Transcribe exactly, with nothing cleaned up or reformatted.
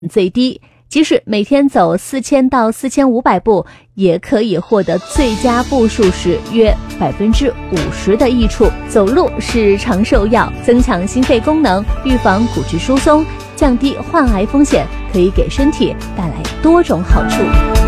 最低，即使每天走四千到四千五百步，也可以获得最佳步数时约百分之五十的益处。走路是长寿药，增强心肺功能，预防骨质疏松，降低患癌风险，可以给身体带来多种好处。